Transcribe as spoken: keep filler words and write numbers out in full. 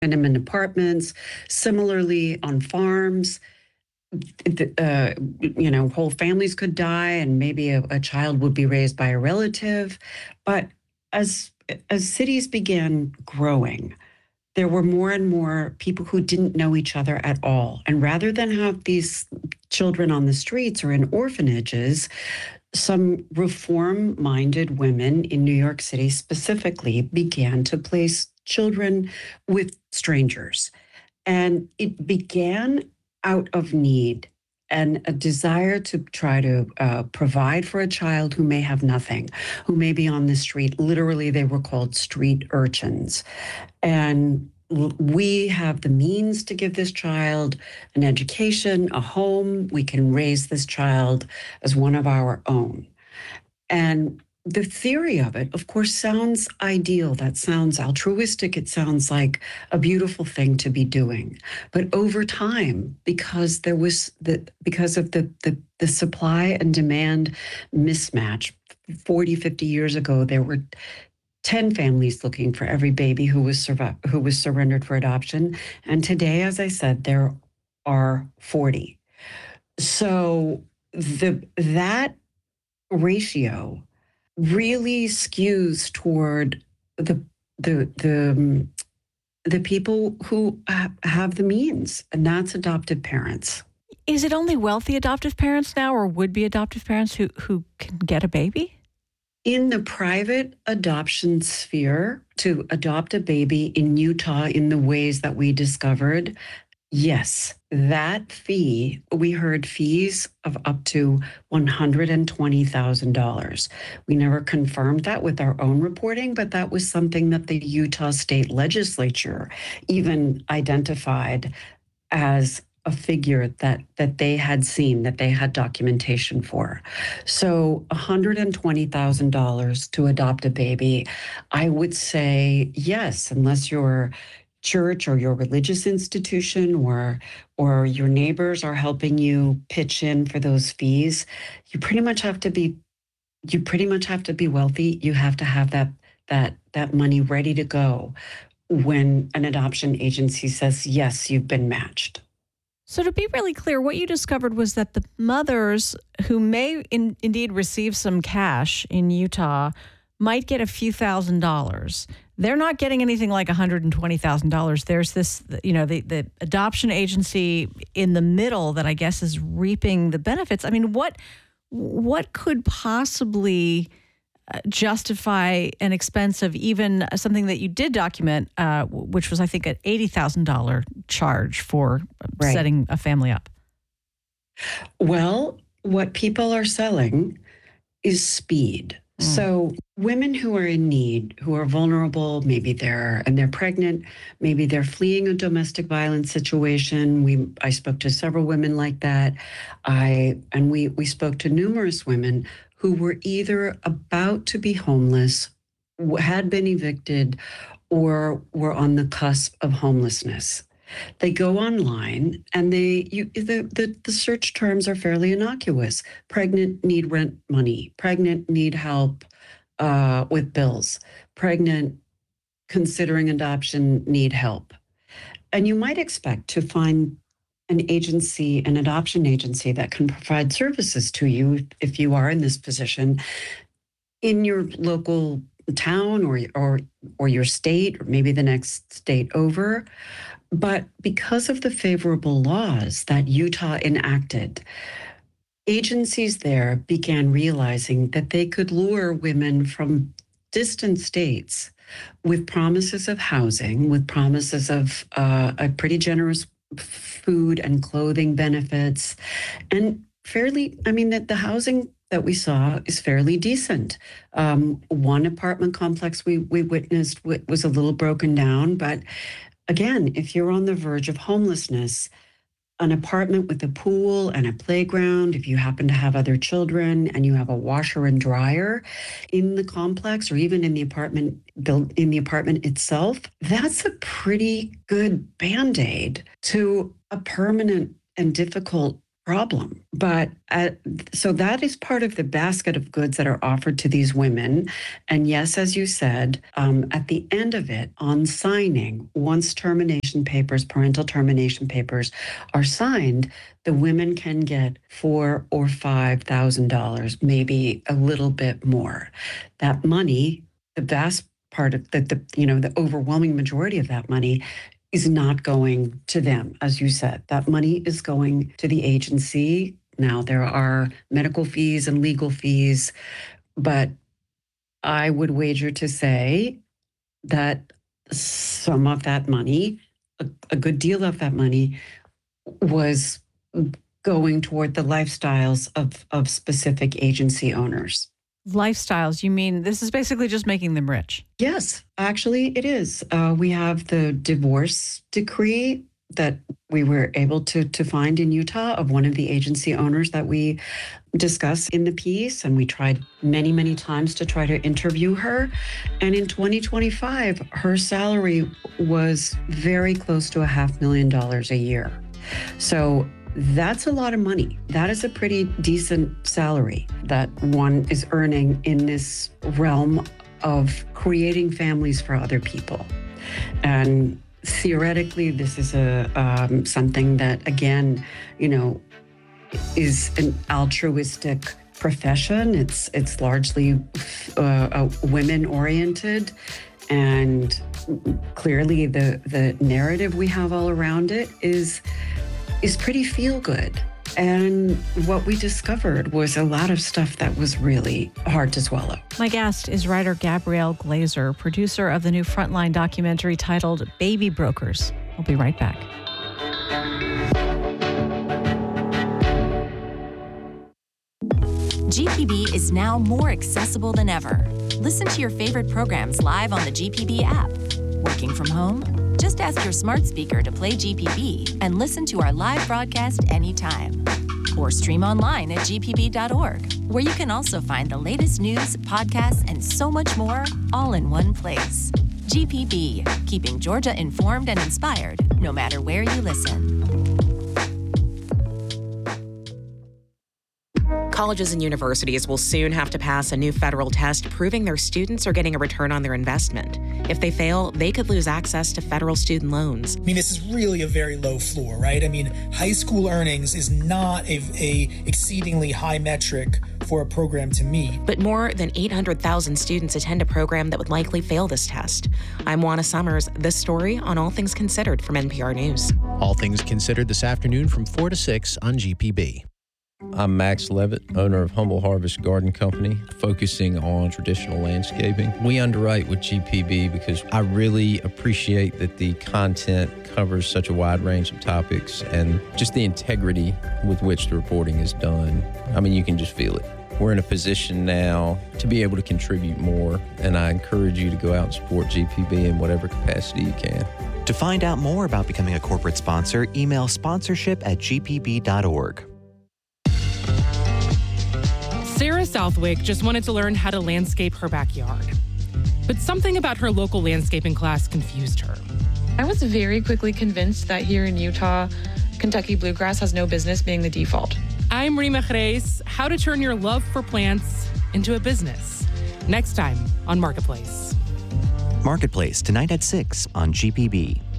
tenement apartments, similarly on farms. Uh, you know, whole families could die, and maybe a, a child would be raised by a relative. But as as cities began growing, there were more and more people who didn't know each other at all. And rather than have these children on the streets or in orphanages, some reform minded women in New York City specifically began to place children with strangers. And it began out of need and a desire to try to uh, provide for a child who may have nothing, who may be on the street. Literally, they were called street urchins. And we have the means to give this child an education, a home. We can raise this child as one of our own. And the theory of it, of course, sounds ideal. That sounds altruistic. It sounds like a beautiful thing to be doing. But over time, because there was the because of the the, the supply and demand mismatch, forty, fifty years ago, there were ten families looking for every baby who was survi- who was surrendered for adoption. And today, as I said, there are forty. So the that ratio really skews toward the the the um, the people who ha- have the means, and that's adoptive parents. Is it only wealthy adoptive parents now, or would-be adoptive parents who, who can get a baby? In the private adoption sphere, to adopt a baby in Utah in the ways that we discovered, yes, that fee, we heard fees of up to one hundred twenty thousand dollars. We never confirmed that with our own reporting, but that was something that the Utah State Legislature even identified as a figure that that they had seen, that they had documentation for. So one hundred twenty thousand dollars to adopt a baby, I would say yes, unless you're church or your religious institution or or your neighbors are helping you pitch in for those fees, you pretty much have to be you pretty much have to be wealthy. You have to have that that that money ready to go when an adoption agency says, yes, you've been matched. So to be really clear, what you discovered was that the mothers who may in, indeed receive some cash in Utah might get a few thousand dollars. They're not getting anything like one hundred twenty thousand dollars. There's this, you know, the, the adoption agency in the middle that I guess is reaping the benefits. I mean, what what could possibly justify an expense of even something that you did document, uh, which was, I think, an eighty thousand dollars charge for Right. setting a family up? Well, what people are selling is speed. Mm. So women who are in need, who are vulnerable, maybe they're and they're pregnant, maybe they're fleeing a domestic violence situation. We I spoke to several women like that. I and we we spoke to numerous women who were either about to be homeless, had been evicted, or were on the cusp of homelessness. They go online and they you, the, the the search terms are fairly innocuous. Pregnant, need rent money. Pregnant, need help uh, with bills. Pregnant, considering adoption, need help. And you might expect to find an agency, an adoption agency that can provide services to you if you are in this position in your local town or or or your state, or maybe the next state over. But because of the favorable laws that Utah enacted, agencies there began realizing that they could lure women from distant states with promises of housing, with promises of uh, a pretty generous food and clothing benefits, and fairly, I mean, that the housing that we saw is fairly decent. Um, one apartment complex we, we witnessed w- was a little broken down, but again, if you're on the verge of homelessness, an apartment with a pool and a playground, if you happen to have other children and you have a washer and dryer in the complex or even in the apartment built in the apartment itself, that's a pretty good Band-Aid to a permanent and difficult problem. But uh, so that is part of the basket of goods that are offered to these women. And yes, as you said, um, at the end of it, on signing, once termination papers, parental termination papers are signed, the women can get four or five thousand dollars, maybe a little bit more. That money, the vast part of the, the you know, the overwhelming majority of that money is not going to them, as you said. That money is going to the agency. Now, there are medical fees and legal fees, but I would wager to say that some of that money, a, a good deal of that money, was going toward the lifestyles of, of specific agency owners. Lifestyles, you mean this is basically just making them rich? Yes, actually it is. Uh, we have the divorce decree that we were able to, to find in Utah of one of the agency owners that we discuss in the piece. And we tried many, many times to try to interview her. And in twenty twenty-five, her salary was very close to a half million dollars a year. So that's a lot of money. That is a pretty decent salary that one is earning in this realm of creating families for other people. And theoretically, this is a um, something that, again, you know, is an altruistic profession. It's it's largely uh, uh, women-oriented, and clearly the the narrative we have all around it is. is pretty feel-good. And what we discovered was a lot of stuff that was really hard to swallow. My guest is writer Gabrielle Glazer, producer of the new Frontline documentary titled Baby Brokers. We'll be right back. G P B is now more accessible than ever. Listen to your favorite programs live on the G P B app. Working from home? Just ask your smart speaker to play G P B and listen to our live broadcast anytime. Or stream online at G P B dot org, where you can also find the latest news, podcasts, and so much more, all in one place. G P B, keeping Georgia informed and inspired, no matter where you listen. Colleges and universities will soon have to pass a new federal test proving their students are getting a return on their investment. If they fail, they could lose access to federal student loans. I mean, this is really a very low floor, right? I mean, high school earnings is not a, a exceedingly high metric for a program to meet. But more than eight hundred thousand students attend a program that would likely fail this test. I'm Juana Summers. This story on All Things Considered from N P R News. All Things Considered this afternoon from four to six on G P B. I'm Max Levitt, owner of Humble Harvest Garden Company, focusing on traditional landscaping. We underwrite with G P B because I really appreciate that the content covers such a wide range of topics and just the integrity with which the reporting is done. I mean, you can just feel it. We're in a position now to be able to contribute more, and I encourage you to go out and support G P B in whatever capacity you can. To find out more about becoming a corporate sponsor, email sponsorship at G P B dot org. Sarah Southwick just wanted to learn how to landscape her backyard. But something about her local landscaping class confused her. I was very quickly convinced that here in Utah, Kentucky bluegrass has no business being the default. I'm Rima Jerez, how to turn your love for plants into a business. Next time on Marketplace. Marketplace, tonight at six on G P B.